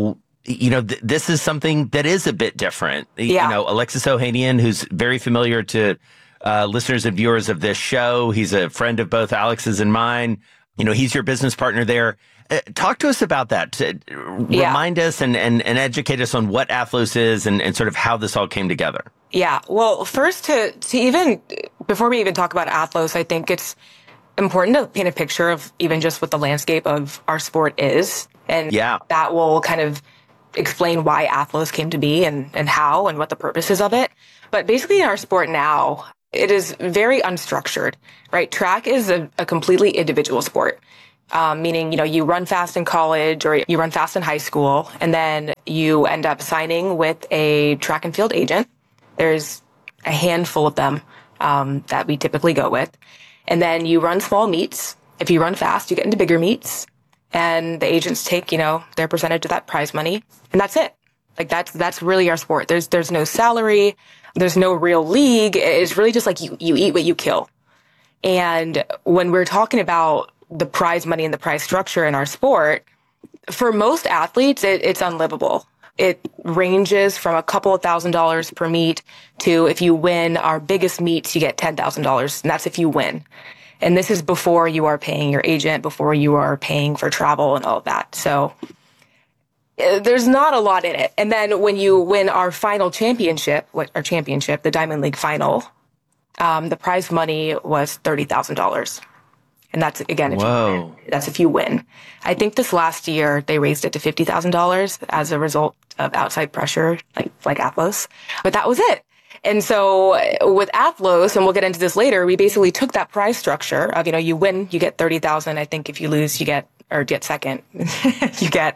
this is something that is a bit different. Alexis Ohanian, who's very familiar to listeners and viewers of this show. He's a friend of both Alex's and mine. He's your business partner there. Talk to us about that. Remind us and educate us on what Athlos is and sort of how this all came together. Yeah. Well, first to even, before we even talk about Athlos, I think it's important to paint a picture of even just what the landscape of our sport is. And that will kind of explain why Athlos came to be and how and what the purpose is of it. But basically in our sport now, it is very unstructured, right? Track is a completely individual sport, meaning, you run fast in college or you run fast in high school, and then you end up signing with a track and field agent. There's a handful of them that we typically go with. And then you run small meets. If you run fast, you get into bigger meets. And the agents take, their percentage of that prize money. And that's it. Like that's really our sport. There's no salary. There's no real league. It's really just like you eat what you kill. And when we're talking about the prize money and the prize structure in our sport, for most athletes, it's unlivable. It ranges from a couple of $1,000s per meet to, if you win our biggest meets, you get $10,000. And that's if you win. And this is before you are paying your agent, before you are paying for travel and all of that. So there's not a lot in it. And then when you win our final championship, the Diamond League final, the prize money was $30,000. And that's, again, if you win. I think this last year they raised it to $50,000 as a result of outside pressure, like Athlos. But that was it. And so with Athlos, and we'll get into this later, we basically took that prize structure of, you win, you get $30,000. I think if you lose, you get second, you get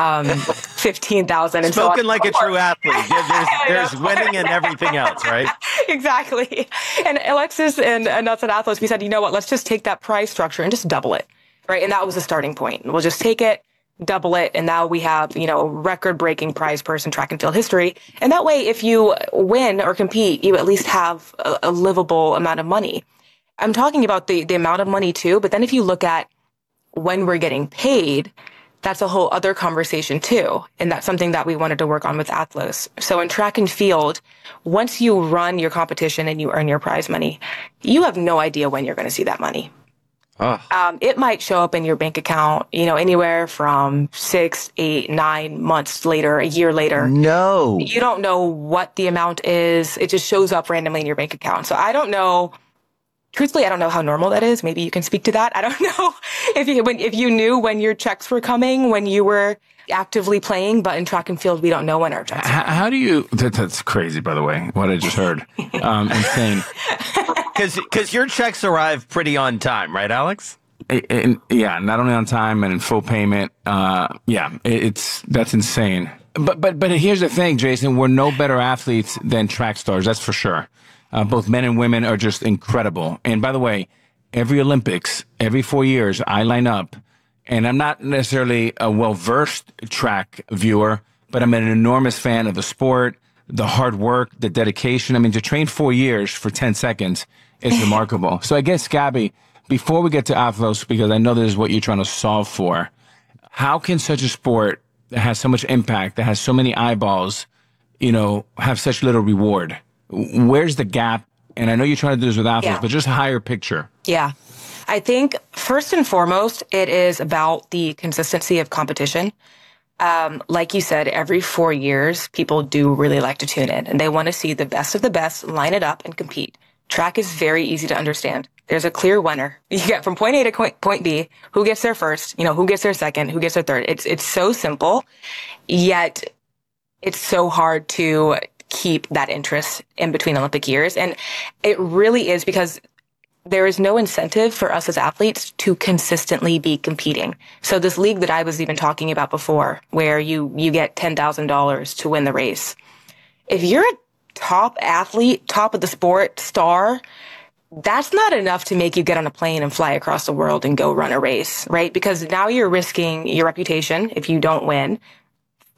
$15,000. Spoken like a true athlete. There's winning and everything else, right? Exactly. And Alexis and us at Athlos, we said, you know what, let's just take that prize structure and just double it, right? And that was the starting point. We'll just take it, double it, and now we have, a record-breaking prize purse in track and field history. And that way, if you win or compete, you at least have a livable amount of money. I'm talking about the amount of money too, but then if you look at when we're getting paid, that's a whole other conversation too. And that's something that we wanted to work on with Athlos. So in track and field, once you run your competition and you earn your prize money, you have no idea when you're going to see that money. It might show up in your bank account, anywhere from 6, 8, 9 months later, a year later. No. You don't know what the amount is. It just shows up randomly in your bank account. So I don't know. Truthfully, I don't know how normal that is. Maybe you can speak to that. I don't know if you knew when your checks were coming, when you were actively playing, but in track and field, we don't know when our checks are coming. How do you, that's crazy, by the way, what I just heard. Insane. Because your checks arrive pretty on time, right, Alex? Yeah, not only on time and in full payment. That's insane. But here's the thing, Jason, we're no better athletes than track stars, that's for sure. Both men and women are just incredible. And by the way, every Olympics, every 4 years, I line up, and I'm not necessarily a well-versed track viewer, but I'm an enormous fan of the sport, the hard work, the dedication. I mean, to train 4 years for 10 seconds is remarkable. So I guess, Gabby, before we get to Athlos, because I know this is what you're trying to solve for, how can such a sport that has so much impact, that has so many eyeballs, have such little reward? Where's the gap? And I know you're trying to do this with Athlos, but just higher picture. Yeah. I think first and foremost, it is about the consistency of competition. Like you said, every 4 years, people do really like to tune in and they want to see the best of the best line it up and compete. Track is very easy to understand. There's a clear winner. You get from point A to point B, who gets there first, who gets there second, who gets there third. It's so simple, yet it's so hard to keep that interest in between Olympic years. And it really is because there is no incentive for us as athletes to consistently be competing. So this league that I was even talking about before, where you get $10,000 to win the race. If you're a top athlete, top of the sport, star, that's not enough to make you get on a plane and fly across the world and go run a race, right? Because now you're risking your reputation if you don't win.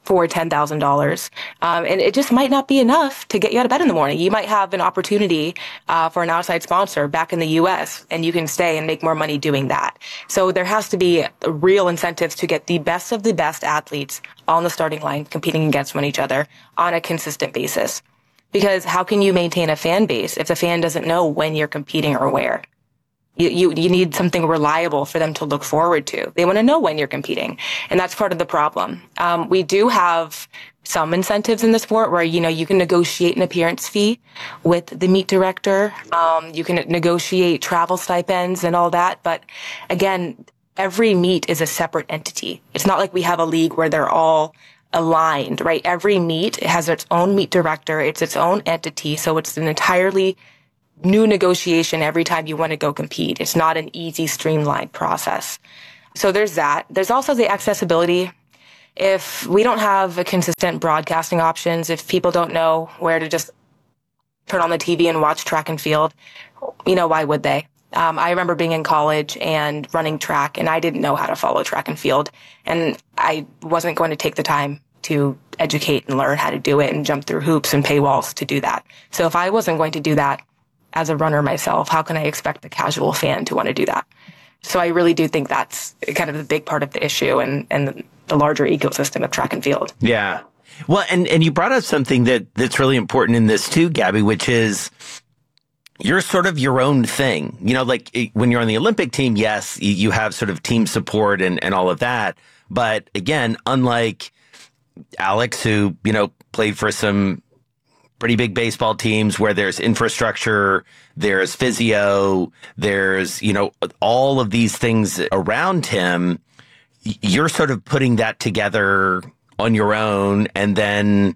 for $10,000. And it just might not be enough to get you out of bed in the morning. You might have an opportunity for an outside sponsor back in the U.S., and you can stay and make more money doing that. So there has to be real incentives to get the best of the best athletes on the starting line competing against one each other on a consistent basis. Because how can you maintain a fan base if the fan doesn't know when you're competing or where? You need something reliable for them to look forward to. They want to know when you're competing. And that's part of the problem. We do have some incentives in the sport where, you can negotiate an appearance fee with the meet director. You can negotiate travel stipends and all that. But again, every meet is a separate entity. It's not like we have a league where they're all aligned, right? Every meet has its own meet director. It's its own entity. So it's an entirely new negotiation every time you want to go compete. It's not an easy, streamlined process. So there's that. There's also the accessibility. If we don't have a consistent broadcasting options, if people don't know where to just turn on the TV and watch track and field, why would they? I remember being in college and running track, and I didn't know how to follow track and field. And I wasn't going to take the time to educate and learn how to do it and jump through hoops and paywalls to do that. So if I wasn't going to do that as a runner myself, how can I expect the casual fan to want to do that? So I really do think that's kind of the big part of the issue and the larger ecosystem of track and field. Yeah. Well, and you brought up something that's really important in this too, Gabby, which is you're sort of your own thing. Like when you're on the Olympic team, yes, you have sort of team support and all of that. But again, unlike Alex, who, played for some pretty big baseball teams where there's infrastructure, there's physio, there's, all of these things around him. You're sort of putting that together on your own. And then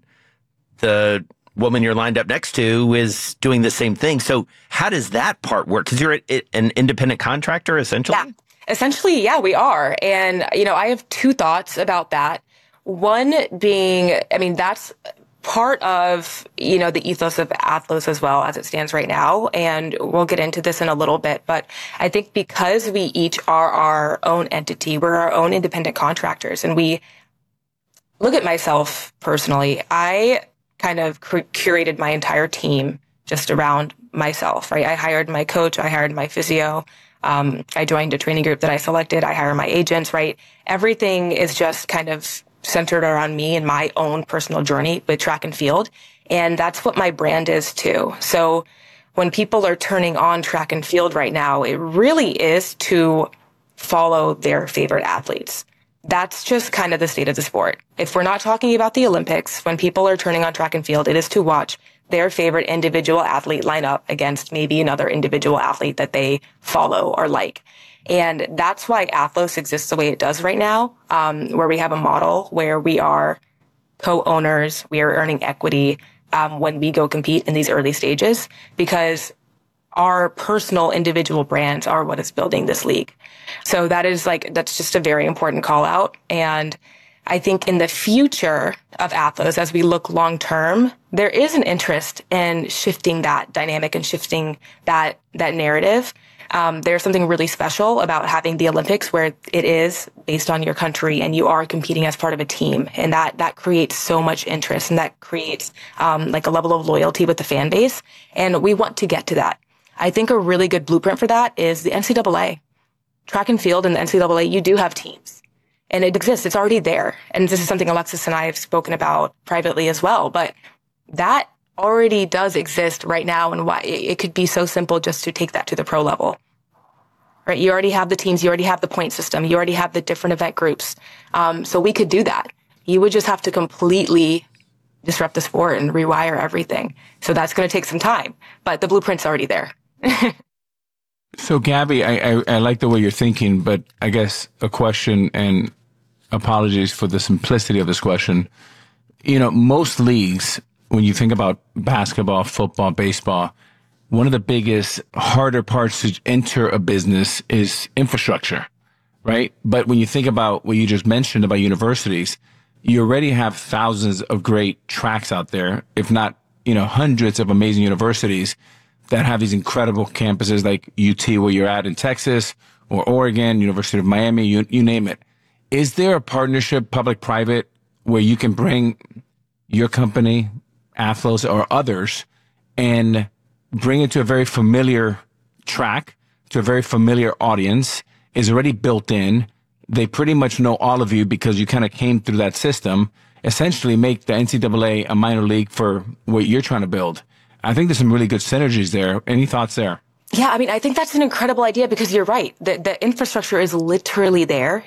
the woman you're lined up next to is doing the same thing. So how does that part work? Because you're an independent contractor, essentially? Yeah, essentially, yeah, we are. And, I have two thoughts about that. One being, that's part of, the ethos of Athlos as well as it stands right now. And we'll get into this in a little bit. But I think because we each are our own entity, we're our own independent contractors. And we look at myself personally, I kind of curated my entire team just around myself, right? I hired my coach, I hired my physio. I joined a training group that I selected. I hire my agents, right? Everything is just kind of centered around me and my own personal journey with track and field. And that's what my brand is too. So when people are turning on track and field right now, it really is to follow their favorite athletes. That's just kind of the state of the sport. If we're not talking about the Olympics, when people are turning on track and field, it is to watch their favorite individual athlete line up against maybe another individual athlete that they follow or like. And that's why Athlos exists the way it does right now, where we have a model where we are co-owners, we are earning equity when we go compete in these early stages, because our personal individual brands are what is building this league. So that's just a very important call out. And I think in the future of Athlos, as we look long term, there is an interest in shifting that dynamic and shifting that narrative. There's something really special about having the Olympics where it is based on your country and you are competing as part of a team. And that creates so much interest and that creates like a level of loyalty with the fan base. And we want to get to that. I think a really good blueprint for that is the NCAA. Track and field and the NCAA, you do have teams. And it exists. It's already there. And this is something Alexis and I have spoken about privately as well. But that already does exist right now, and why it could be so simple just to take that to the pro level. Right? You already have the teams, you already have the point system, you already have the different event groups. So we could do that. You would just have to completely disrupt the sport and rewire everything. So that's going to take some time, but the blueprint's already there. So Gabby, I like the way you're thinking, but I guess a question, and apologies for the simplicity of this question. Most leagues, when you think about basketball, football, baseball, one of the biggest, harder parts to enter a business is infrastructure, right? But when you think about what you just mentioned about universities, you already have thousands of great tracks out there, if not, hundreds of amazing universities that have these incredible campuses like UT, where you're at in Texas, or Oregon, University of Miami, you name it. Is there a partnership, public-private, where you can bring your company, Athlos, or others, and bring it to a very familiar track, to a very familiar audience, is already built in. They pretty much know all of you because you kind of came through that system. Essentially make the NCAA a minor league for what you're trying to build. I think there's some really good synergies there. Any thoughts there? Yeah, I mean, I think that's an incredible idea because you're right. The infrastructure is literally there.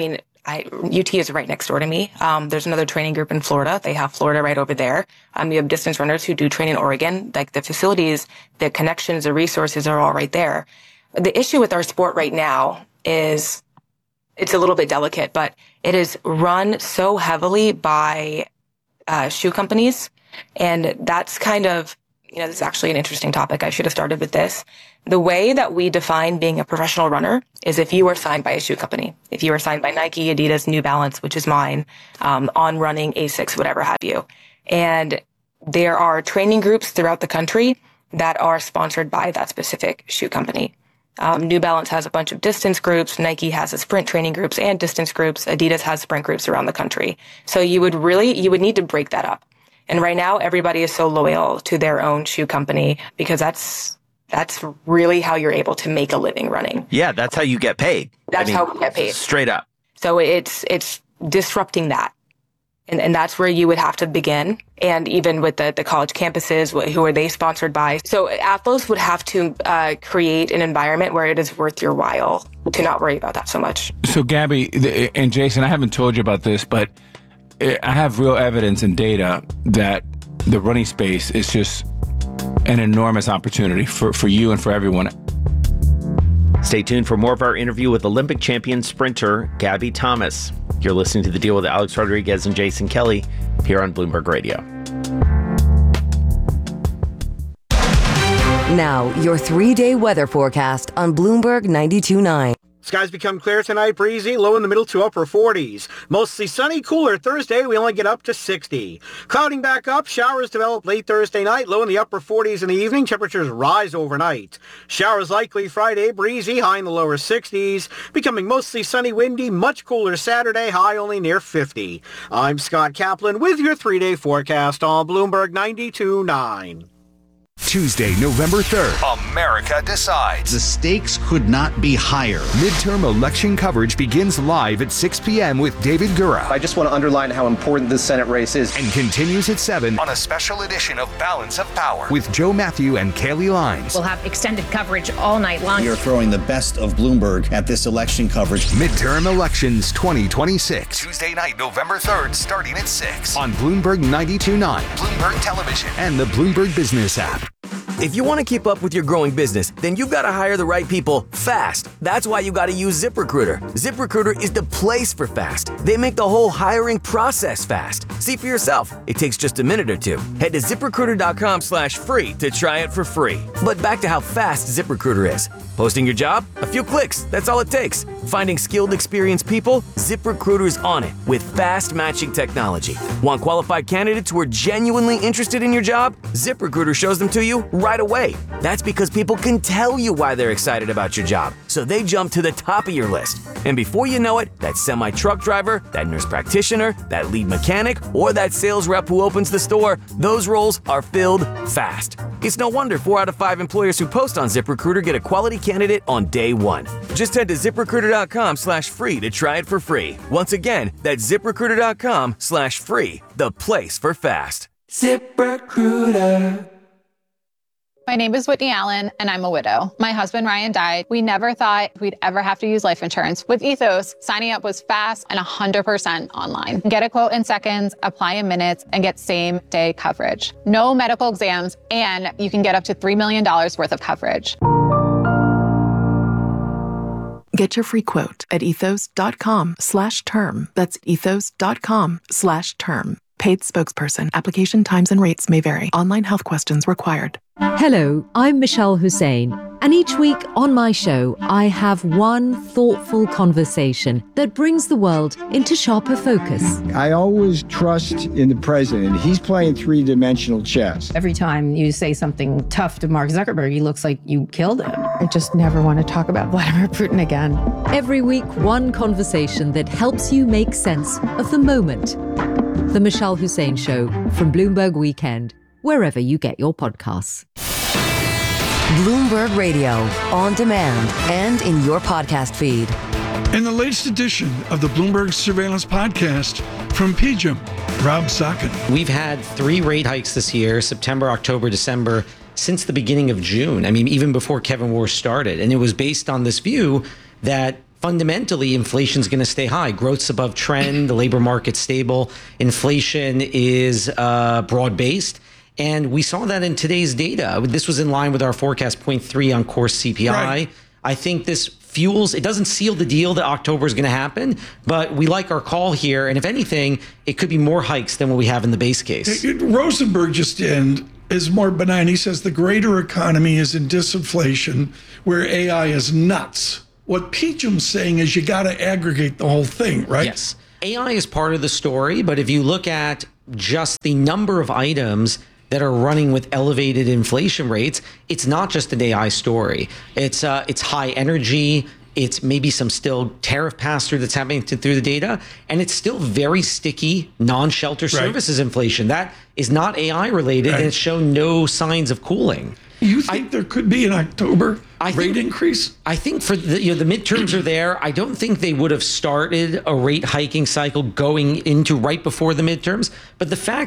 UT is right next door to me. There's another training group in Florida. They have Florida right over there. You have distance runners who do train in Oregon. Like the facilities, the connections, the resources are all right there. The issue with our sport right now is it's a little bit delicate, but it is run so heavily by shoe companies. And that's kind of, this is actually an interesting topic. I should have started with this. The way that we define being a professional runner is if you are signed by a shoe company. If you are signed by Nike, Adidas, New Balance, which is mine, On Running, Asics, whatever have you. And there are training groups throughout the country that are sponsored by that specific shoe company. New Balance has a bunch of distance groups. Nike has a sprint training groups and distance groups. Adidas has sprint groups around the country. So you would need to break that up. And right now, everybody is so loyal to their own shoe company because that's really how you're able to make a living running. Yeah, that's how you get paid. That's how we get paid. Straight up. So it's disrupting that. And that's where you would have to begin. And even with the college campuses, who are they sponsored by? So Athlos would have to create an environment where it is worth your while to not worry about that so much. So Gabby and Jason, I haven't told you about this, but I have real evidence and data that the running space is just an enormous opportunity for you and for everyone. Stay tuned for more of our interview with Olympic champion sprinter Gabby Thomas. You're listening to The Deal with Alex Rodriguez and Jason Kelly here on Bloomberg Radio. Now, your 3-day weather forecast on Bloomberg 92.9. Skies become clear tonight, breezy, low in the middle to upper 40s. Mostly sunny, cooler Thursday, we only get up to 60. Clouding back up, showers develop late Thursday night, low in the upper 40s in the evening, temperatures rise overnight. Showers likely Friday, breezy, high in the lower 60s. Becoming mostly sunny, windy, much cooler Saturday, high only near 50. I'm Scott Kaplan with your 3-day forecast on Bloomberg 92.9. Tuesday, November 3rd, America decides. The stakes could not be higher. Midterm election coverage begins live at 6 p.m. with David Gura. I just want to underline how important this Senate race is. And continues at 7 on a special edition of Balance of Power with Joe Matthew and Kaylee Lines. We'll have extended coverage all night long. We are throwing the best of Bloomberg at this election coverage. Midterm elections 2026. Tuesday night, November 3rd, starting at 6 on Bloomberg 92.9, Bloomberg Television, and the Bloomberg Business app. If you want to keep up with your growing business, then you've got to hire the right people fast. That's why you got to use ZipRecruiter. ZipRecruiter is the place for fast. They make the whole hiring process fast. See for yourself. It takes just a minute or two. Head to ZipRecruiter.com/free to try it for free. But back to how fast ZipRecruiter is. Posting your job? A few clicks. That's all it takes. Finding skilled, experienced people? ZipRecruiter's on it with fast matching technology. Want qualified candidates who are genuinely interested in your job? ZipRecruiter shows them to you right away. That's because people can tell you why they're excited about your job, so they jump to the top of your list. And before you know it, that semi-truck driver, that nurse practitioner, that lead mechanic, or that sales rep who opens the store, those roles are filled fast. It's no wonder 4 out of 5 employers who post on ZipRecruiter get a quality candidate on day one. Just head to ZipRecruiter.com/free to try it for free. Once again, that's ZipRecruiter.com/free, the place for fast. ZipRecruiter. My name is Whitney Allen, and I'm a widow. My husband, Ryan, died. We never thought we'd ever have to use life insurance. With Ethos, signing up was fast and 100% online. Get a quote in seconds, apply in minutes, and get same-day coverage. No medical exams, and you can get up to $3 million worth of coverage. Get your free quote at ethos.com/term. That's ethos.com/term. Paid spokesperson. Application times and rates may vary. Online health questions required. Hello, I'm Michelle Hussein, and each week on my show, I have one thoughtful conversation that brings the world into sharper focus. I always trust in the president. He's playing three-dimensional chess. Every time you say something tough to Mark Zuckerberg, he looks like you killed him. I just never want to talk about Vladimir Putin again. Every week, one conversation that helps you make sense of the moment. The Michelle Hussein Show from Bloomberg Weekend, wherever you get your podcasts. Bloomberg Radio, on demand and in your podcast feed. In the latest edition of the Bloomberg Surveillance Podcast from PGIM, Rob Sokkin. We've had 3 rate hikes this year, September, October, December, since the beginning of June. I mean, even before Kevin Warsh started. And it was based on this view that fundamentally inflation's going to stay high. Growth's above trend, the labor market's stable, inflation is broad-based. And we saw that in today's data. This was in line with our forecast, 0.3 on core CPI. Right. I think this fuels, it doesn't seal the deal that October is going to happen, but we like our call here. And if anything, it could be more hikes than what we have in the base case. Rosenberg just is more benign. He says the greater economy is in disinflation, where AI is nuts. What PGIM's saying is you got to aggregate the whole thing, right? Yes. AI is part of the story, but if you look at just the number of items that are running with elevated inflation rates, it's not just an AI story. It's high energy. It's maybe some still tariff pass-through that's happening through the data. And it's still very sticky, non-shelter services inflation. That is not AI related, and it's shown no signs of cooling. You think there could be an October rate increase? I think for the midterms are there. I don't think they would have started a rate hiking cycle going into right before the midterms. But the fact